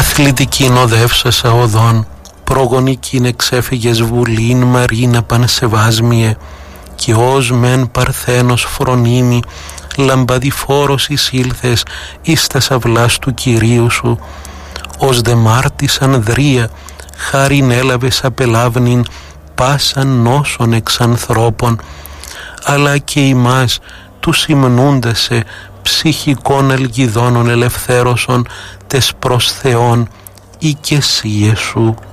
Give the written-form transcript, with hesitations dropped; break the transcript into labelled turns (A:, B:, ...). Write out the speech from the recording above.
A: αθλητικήν οδεύσασα οδόν, προγονικήν εξέφυγες βουλήν Μαρίνα πανσεβάσμιε, και ως μεν παρθένος φρονίμη, λαμπαδιφόρος εισήλθες εις τας αυλάς του Κυρίου σου, ως δε μάρτης ανδρεία, χάριν έλαβες απελάβνην πάσαν νόσων εξ ανθρώπων, αλλά και ημάς τους υμνούντασε ψυχικών ελγιδώνων ελευθέρωσον τες προς Θεόν ή και εσύ Ιησού.